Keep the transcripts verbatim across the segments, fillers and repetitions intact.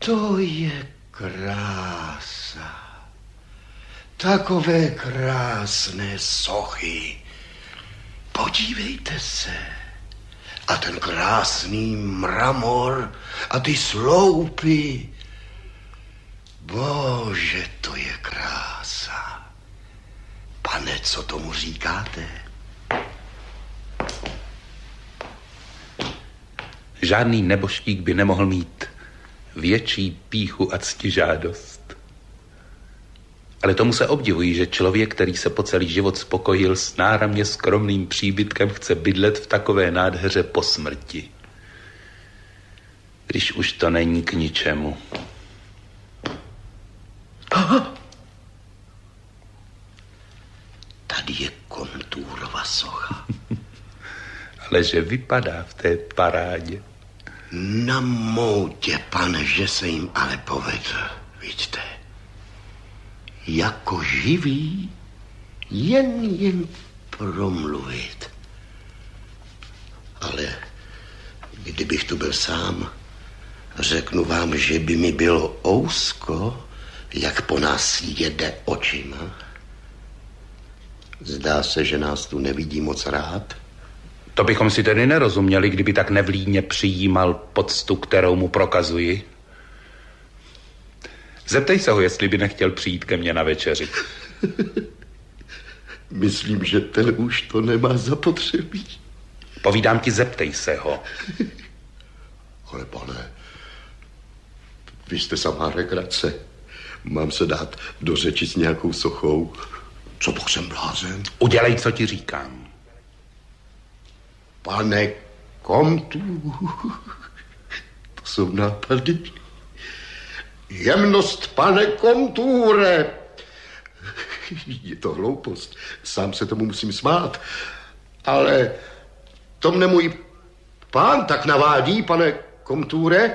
To je krása. Takové krásné sochy. Podívejte se. A ten krásný mramor a ty sloupy. Bože, to je krása. Pane, co tomu říkáte? Žádný nebožtík by nemohl mít větší pýchu a ctižádost. Ale tomu se obdivují, že člověk, který se po celý život spokojil s náramně skromným příbytkem, chce bydlet v takové nádheře po smrti. Když už to není k ničemu. Aha. Tady je Komturova socha. Ale že vypadá v té parádě. Na moutě, pane, že se jim ale povedl, vidíte. Jako živý, jen jen promluvit. Ale kdybych tu byl sám, řeknu vám, že by mi bylo ousko, jak po nás jede očima. Zdá se, že nás tu nevidí moc rád. To bychom si tedy nerozuměli, kdyby tak nevlídně přijímal poctu, kterou mu prokazuji. Zeptej se ho, jestli by nechtěl přijít ke mně na večeři. Myslím, že ten už to nemá zapotřebí. Povídám ti, zeptej se ho. Ale pane, vy jste samá regrace. Mám se dát do řeči s nějakou sochou. Co pak jsem blázen? Udělej, co ti říkám. Pane Komtu, to jsou nápady. Jemnost, pane Komture. Je to hloupost, sám se tomu musím smát. Ale to mne můj pán tak navádí, pane Komture.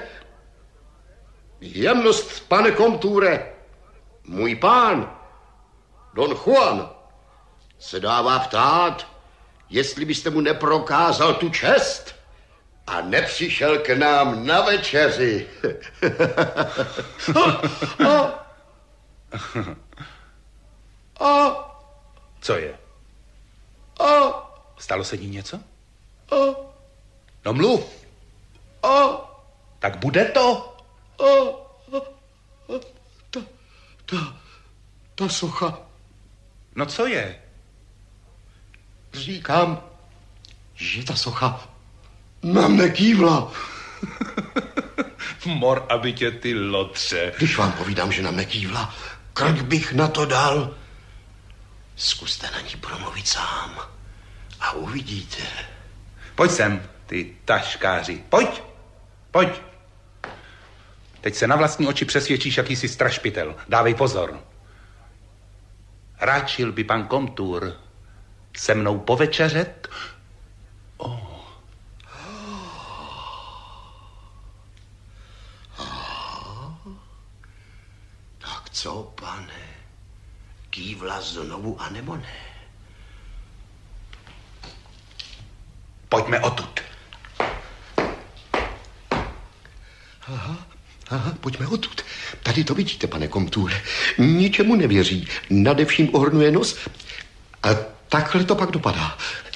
Jemnost, pane Komture. Můj pán, Don Juan, se dává ptát, jestli byste mu neprokázal tu čest a nepřišel k nám na večeři. a, a, a, Co je? A, Stalo se ní něco? A, No mluv. A, Tak bude to? A, a, a, ta, ta, ta socha. No co je? Říkám, že ta socha na mne kývla. Mor, aby tě ty lotře. Když vám povídám, že na mne kývla, krk bych na to dal. Zkuste na ní promluvit sám a uvidíte. Pojď sem, ty taškáři. Pojď, pojď. Teď se na vlastní oči přesvědčíš, jaký jsi strašpitel. Dávej pozor. Ráčil by pan Komtur se mnou povečeřet? Oh. Tak co, pane? Kývla znovu a nebo ne? Pojďme odtud. Aha, aha, pojďme odtud. Tady to vidíte, pane Komture. Ničemu nevěří, nadevším ohrnuje nos a takhle to pak dopadá.